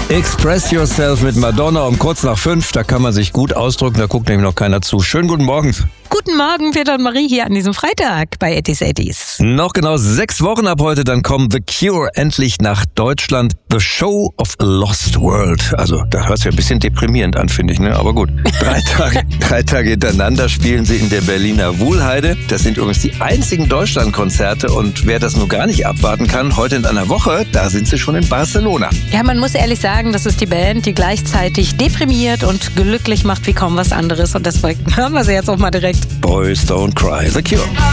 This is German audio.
Express Yourself mit Madonna um kurz nach 5. Da kann man sich gut ausdrücken, da guckt nämlich noch keiner zu. Schönen guten Morgen. Guten Morgen, Peter und Marie hier an diesem Freitag bei 80s. Noch genau 6 Wochen ab heute, dann kommen The Cure endlich nach Deutschland. The Show of a Lost World. Also, da hört sich ein bisschen deprimierend an, finde ich, ne? Aber gut. 3 Tage hintereinander spielen sie in der Berliner Wuhlheide. Das sind übrigens die einzigen Deutschlandkonzerte. Und wer das nur gar nicht abwarten kann, heute in einer Woche, da sind sie schon in Barcelona. Ja, man muss ehrlich sagen, das ist die Band, die gleichzeitig deprimiert und glücklich macht wie kaum was anderes. Und deswegen hören wir sie jetzt auch mal direkt. Boys Don't Cry, The Cure.